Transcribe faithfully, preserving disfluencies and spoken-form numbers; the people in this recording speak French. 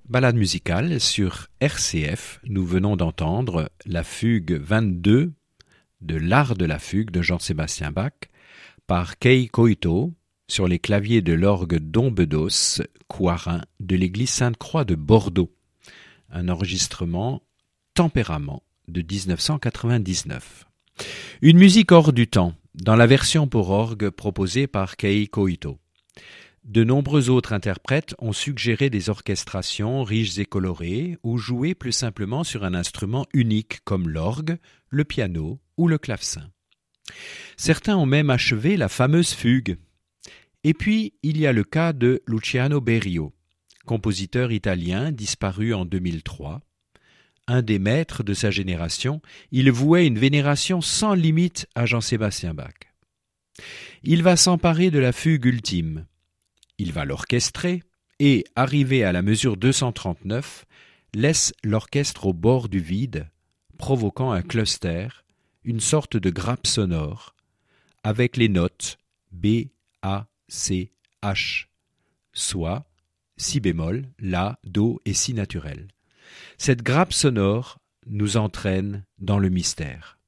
Balade musicale sur R C F. Nous venons d'entendre la fugue vingt-deux de l'art de la fugue de Jean-Sébastien Bach par Kei Koito sur les claviers de l'orgue Dom Bedos, Coirin de l'église Sainte-Croix de Bordeaux. Un enregistrement Tempérament de dix-neuf cent quatre-vingt-dix-neuf. Une musique hors du temps, dans la version pour orgue proposée par Kei Koito. De nombreux autres interprètes ont suggéré des orchestrations riches et colorées ou jouées plus simplement sur un instrument unique comme l'orgue, le piano ou le clavecin. Certains ont même achevé la fameuse fugue. Et puis, il y a le cas de Luciano Berio, compositeur italien disparu en deux mille trois. Un des maîtres de sa génération, il vouait une vénération sans limite à Jean-Sébastien Bach. Il va s'emparer de la fugue ultime. Il va l'orchestrer et, arrivé à la mesure deux cent trente-neuf, laisse l'orchestre au bord du vide, provoquant un cluster, une sorte de grappe sonore, avec les notes B, A, C, H, soit si bémol, La, Do et Si naturel. Cette grappe sonore nous entraîne dans le mystère.